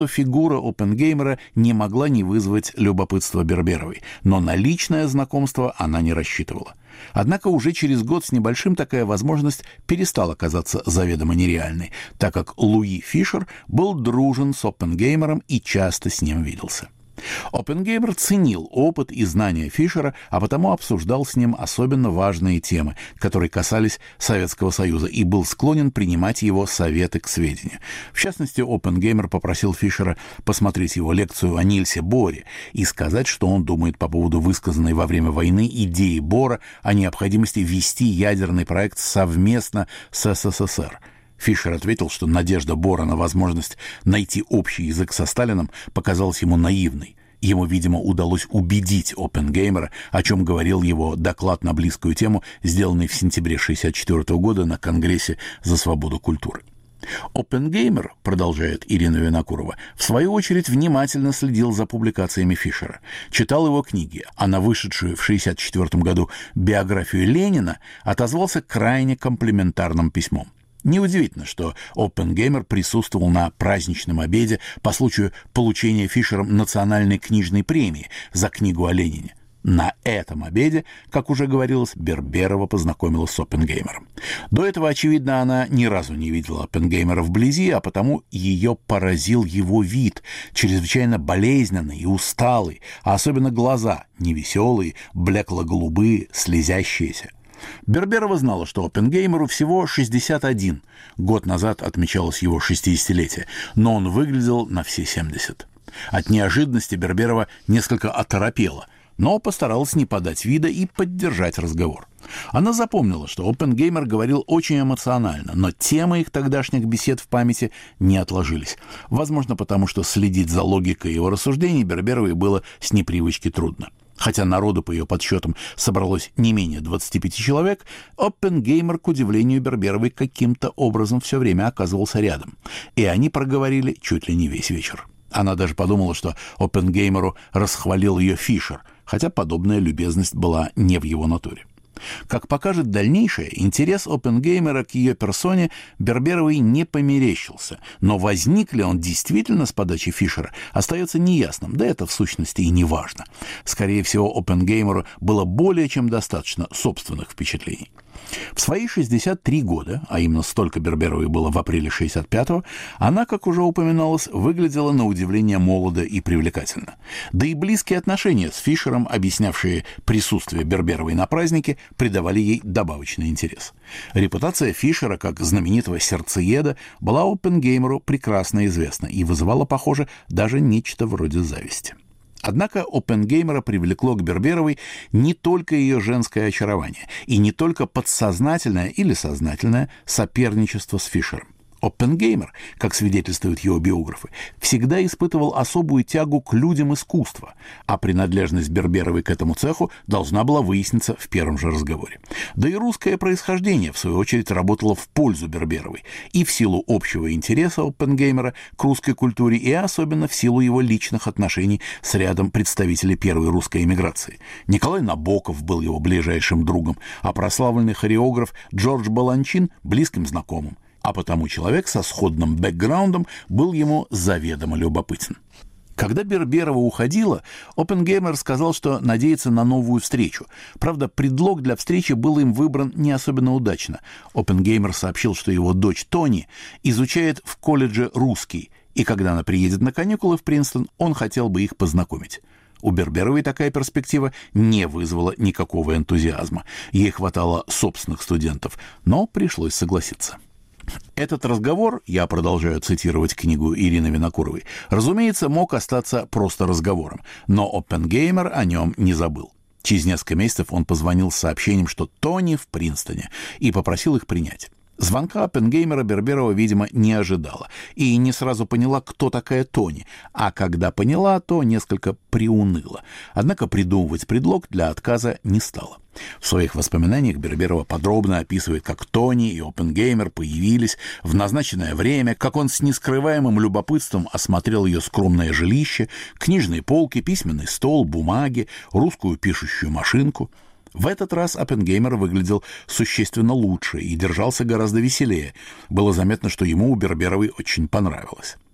Фигура Оппенгеймера не могла не вызвать любопытства Берберовой, но на личное знакомство она не рассчитывала. Однако уже через год с небольшим такая возможность перестала казаться заведомо нереальной, так как Луи Фишер был дружен с Оппенгеймером и часто с ним виделся. Оппенгеймер ценил опыт и знания Фишера, а потому обсуждал с ним особенно важные темы, которые касались Советского Союза, и был склонен принимать его советы к сведению. В частности, Оппенгеймер попросил Фишера посмотреть его лекцию о Нильсе Боре и сказать, что он думает по поводу высказанной во время войны идеи Бора о необходимости вести ядерный проект совместно с СССР. Фишер ответил, что надежда Бора на возможность найти общий язык со Сталиным показалась ему наивной. Ему, видимо, удалось убедить Оппенгеймера, о чем говорил его доклад на близкую тему, сделанный в сентябре 1964 года на Конгрессе за свободу культуры. Оппенгеймер, продолжает Ирина Винокурова, в свою очередь внимательно следил за публикациями Фишера, читал его книги, а на вышедшую в 1964 году биографию Ленина отозвался крайне комплиментарным письмом. Неудивительно, что Оппенгеймер присутствовал на праздничном обеде по случаю получения Фишером национальной книжной премии за книгу о Ленине. На этом обеде, как уже говорилось, Берберова познакомилась с Оппенгеймером. До этого, очевидно, она ни разу не видела Оппенгеймера вблизи, а потому ее поразил его вид, чрезвычайно болезненный и усталый, а особенно глаза, невеселые, блекло-голубые, слезящиеся. Берберова знала, что Оппенгеймеру всего 61. Год назад отмечалось его 60-летие, но он выглядел на все 70. От неожиданности Берберова несколько оторопела, но постаралась не подать вида и поддержать разговор. Она запомнила, что Оппенгеймер говорил очень эмоционально, но темы их тогдашних бесед в памяти не отложились. Возможно, потому что следить за логикой его рассуждений Берберовой было с непривычки трудно. Хотя народу, по ее подсчетам, собралось не менее 25 человек, Оппенгеймер, к удивлению Берберовой, каким-то образом все время оказывался рядом. И они проговорили чуть ли не весь вечер. Она даже подумала, что Оппенгеймеру расхвалил ее Фишер, хотя подобная любезность была не в его натуре. Как покажет дальнейшее, интерес Оппенгеймера к ее персоне Берберовой не померещился, но возник ли он действительно с подачи Фишера, остается неясным, да это в сущности и не важно. Скорее всего, Оппенгеймеру было более чем достаточно собственных впечатлений. В свои 63 года, а именно столько Берберовой было в апреле 65-го, она, как уже упоминалось, выглядела на удивление молодо и привлекательно. Да и близкие отношения с Фишером, объяснявшие присутствие Берберовой на празднике, придавали ей добавочный интерес. Репутация Фишера как знаменитого сердцееда была Оппенгеймеру прекрасно известна и вызывала, похоже, даже нечто вроде зависти. Однако Оппенгеймера привлекло к Берберовой не только ее женское очарование и не только подсознательное или сознательное соперничество с Фишером. Оппенгеймер, как свидетельствуют его биографы, всегда испытывал особую тягу к людям искусства, а принадлежность Берберовой к этому цеху должна была выясниться в первом же разговоре. Да и русское происхождение, в свою очередь, работало в пользу Берберовой и в силу общего интереса Оппенгеймера к русской культуре, и особенно в силу его личных отношений с рядом представителей первой русской эмиграции. Николай Набоков был его ближайшим другом, а прославленный хореограф Джордж Баланчин – близким знакомым. А потому человек со сходным бэкграундом был ему заведомо любопытен. Когда Берберова уходила, Оппенгеймер сказал, что надеется на новую встречу. Правда, предлог для встречи был им выбран не особенно удачно. Оппенгеймер сообщил, что его дочь Тони изучает в колледже русский, и когда она приедет на каникулы в Принстон, он хотел бы их познакомить. У Берберовой такая перспектива не вызвала никакого энтузиазма. Ей хватало собственных студентов, но пришлось согласиться. Этот разговор, я продолжаю цитировать книгу Ирины Винокуровой, разумеется, мог остаться просто разговором, но Оппенгеймер о нем не забыл. Через несколько месяцев он позвонил с сообщением, что Тони в Принстоне, и попросил их принять. Звонка Оппенгеймера Берберова, видимо, не ожидала и не сразу поняла, кто такая Тони, а когда поняла, то несколько приуныла. Однако придумывать предлог для отказа не стала. В своих воспоминаниях Берберова подробно описывает, как Тони и Оппенгеймер появились в назначенное время, как он с нескрываемым любопытством осмотрел ее скромное жилище, книжные полки, письменный стол, бумаги, русскую пишущую машинку. В этот раз Оппенгеймер выглядел существенно лучше и держался гораздо веселее. Было заметно, что ему у Берберовой очень понравилось.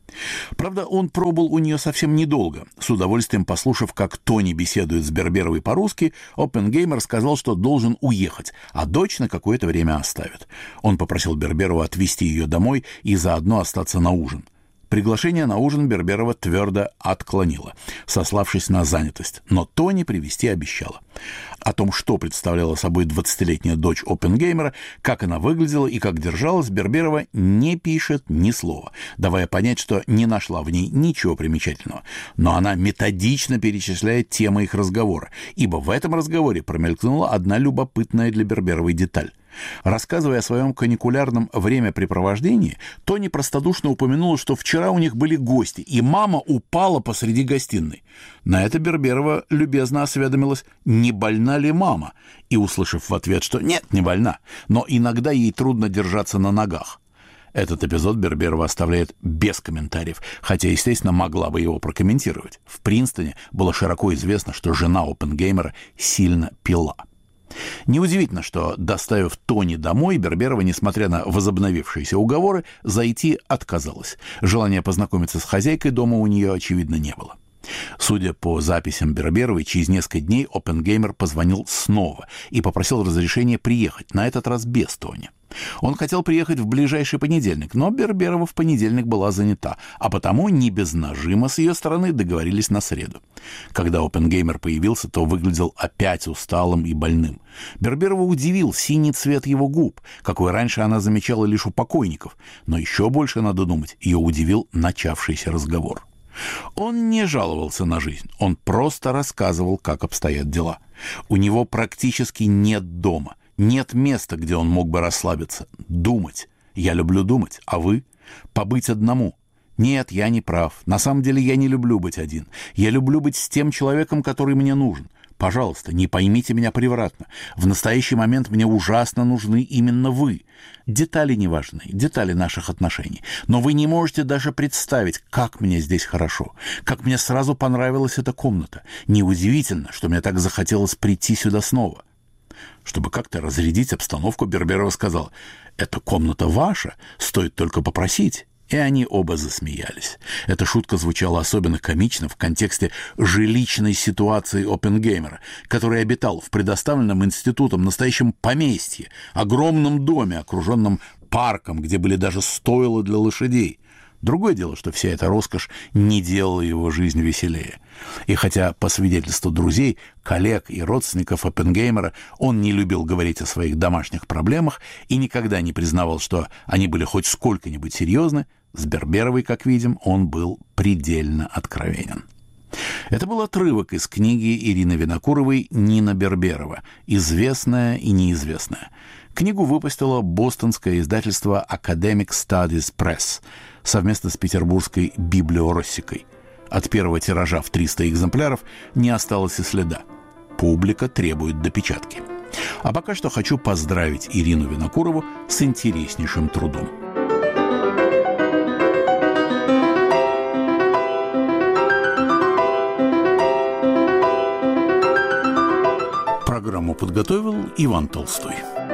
Правда, он пробыл у нее совсем недолго. С удовольствием послушав, как Тони беседует с Берберовой по-русски, Оппенгеймер сказал, что должен уехать, а дочь на какое-то время оставит. Он попросил Берберову отвезти ее домой и заодно остаться на ужин. Приглашение на ужин Берберова твердо отклонила, сославшись на занятость, но Тони привезти обещала. О том, что представляла собой 20-летняя дочь Оппенгеймера, как она выглядела и как держалась, Берберова не пишет ни слова, давая понять, что не нашла в ней ничего примечательного. Но она методично перечисляет темы их разговора, ибо в этом разговоре промелькнула одна любопытная для Берберовой деталь. Рассказывая о своем каникулярном времяпрепровождении, Тони простодушно упомянула, что вчера у них были гости, и мама упала посреди гостиной. На это Берберова любезно осведомилась, не больна ли мама, и, услышав в ответ, что нет, не больна, но иногда ей трудно держаться на ногах. Этот эпизод Берберова оставляет без комментариев, хотя, естественно, могла бы его прокомментировать. В Принстоне было широко известно, что жена Оппенгеймера сильно пила. Неудивительно, что, доставив Тони домой, Берберова, несмотря на возобновившиеся уговоры, зайти отказалась. Желания познакомиться с хозяйкой дома у нее, очевидно, не было. Судя по записям Берберовой, через несколько дней Оппенгеймер позвонил снова и попросил разрешения приехать, на этот раз без Тони. Он хотел приехать в ближайший понедельник, но Берберова в понедельник была занята, а потому не без нажима с ее стороны договорились на среду. Когда Оппенгеймер появился, то выглядел опять усталым и больным. Берберова удивил синий цвет его губ, какой раньше она замечала лишь у покойников, но еще больше, надо думать, ее удивил начавшийся разговор. Он не жаловался на жизнь, он просто рассказывал, как обстоят дела. У него практически нет дома, нет места, где он мог бы расслабиться. Думать. Я люблю думать, а вы? Побыть одному. Нет, я не прав. На самом деле я не люблю быть один. Я люблю быть с тем человеком, который мне нужен. Пожалуйста, не поймите меня превратно. В настоящий момент мне ужасно нужны именно вы. Детали не важны, детали наших отношений. Но вы не можете даже представить, как мне здесь хорошо, как мне сразу понравилась эта комната. Неудивительно, что мне так захотелось прийти сюда снова. Чтобы как-то разрядить обстановку, Берберова сказал: «Эта комната ваша, стоит только попросить». И они оба засмеялись. Эта шутка звучала особенно комично в контексте жилищной ситуации Оппенгеймера, который обитал в предоставленном институтом настоящем поместье, огромном доме, окруженном парком, где были даже стойла для лошадей. Другое дело, что вся эта роскошь не делала его жизнь веселее. И хотя, по свидетельству друзей, коллег и родственников Оппенгеймера, он не любил говорить о своих домашних проблемах и никогда не признавал, что они были хоть сколько-нибудь серьезны, с Берберовой, как видим, он был предельно откровенен. Это был отрывок из книги Ирины Винокуровой «Нина Берберова. Известная и неизвестная». Книгу выпустило бостонское издательство Academic Studies Press совместно с петербургской Библиороссикой. От первого тиража в 300 экземпляров не осталось и следа. Публика требует допечатки. А пока что хочу поздравить Ирину Винокурову с интереснейшим трудом. Программу подготовил Иван Толстой.